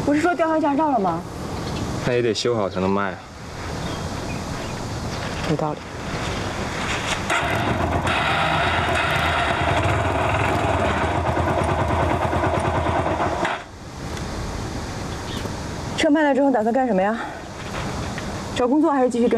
不是说吊销驾照了吗？ 那也得修好才能卖啊。 有道理。车卖了之后打算干什么呀？找工作还是继续跟？